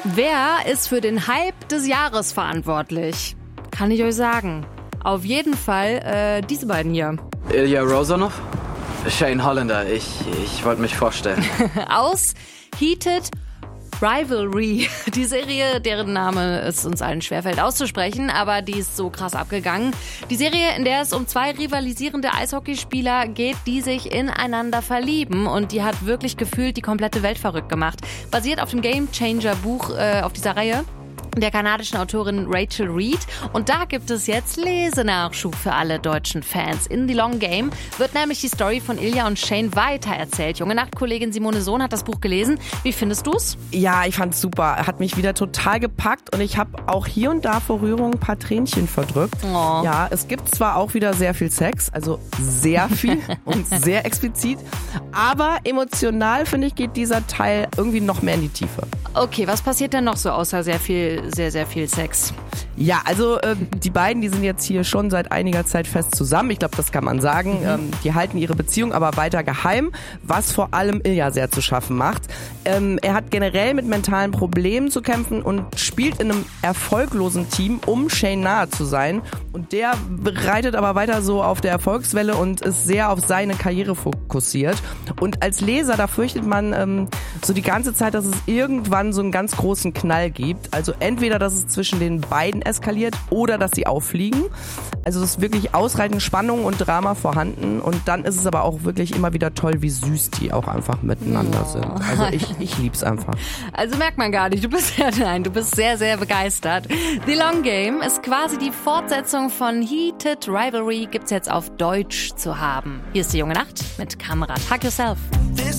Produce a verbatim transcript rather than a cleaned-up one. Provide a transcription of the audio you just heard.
Wer ist für den Hype des Jahres verantwortlich? Kann ich euch sagen. Auf jeden Fall äh, diese beiden hier. Ilya Rozanov? Shane Hollander, ich, ich wollte mich vorstellen. Aus Heated Rivalry. Die Serie, deren Name es uns allen schwerfällt auszusprechen, aber die ist so krass abgegangen. Die Serie, in der es um zwei rivalisierende Eishockeyspieler geht, die sich ineinander verlieben, und die hat wirklich gefühlt die komplette Welt verrückt gemacht. Basiert auf dem Game Changer Buch äh, auf dieser Reihe der kanadischen Autorin Rachel Reed. Und da gibt es jetzt Lesenachschub für alle deutschen Fans. In The Long Game wird nämlich die Story von Ilya und Shane weitererzählt. Junge Nacht-Kollegin Simone Sohn hat das Buch gelesen. Wie findest du's? Ja, ich fand's super. Hat mich wieder total gepackt und ich habe auch hier und da vor Rührung ein paar Tränchen verdrückt. Oh. Ja, es gibt zwar auch wieder sehr viel Sex, also sehr viel und sehr explizit, aber emotional, finde ich, geht dieser Teil irgendwie noch mehr in die Tiefe. Okay, was passiert denn noch so außer sehr viel, sehr, sehr viel Sex? Ja, also äh, die beiden, die sind jetzt hier schon seit einiger Zeit fest zusammen. Ich glaube, das kann man sagen. Mhm. Ähm, die halten ihre Beziehung aber weiter geheim, was vor allem Ilya sehr zu schaffen macht. Ähm, er hat generell mit mentalen Problemen zu kämpfen und spielt in einem erfolglosen Team, um Shane nahe zu sein. Und der reitet aber weiter so auf der Erfolgswelle und ist sehr auf seine Karriere fokussiert. Und als Leser, da fürchtet man ähm, so die ganze Zeit, dass es irgendwann so einen ganz großen Knall gibt. Also entweder, dass es zwischen den beiden eskaliert oder dass sie auffliegen. Also es ist wirklich ausreichend Spannung und Drama vorhanden, und dann ist es aber auch wirklich immer wieder toll, wie süß die auch einfach miteinander oh. sind. Also ich, ich lieb's einfach. Also merkt man gar nicht, du bist ja, nein, du bist sehr, sehr begeistert. The Long Game ist quasi die Fortsetzung von Heated Rivalry, gibt's jetzt auf Deutsch zu haben. Hier ist die Junge Nacht mit Kamera. Hug Yourself.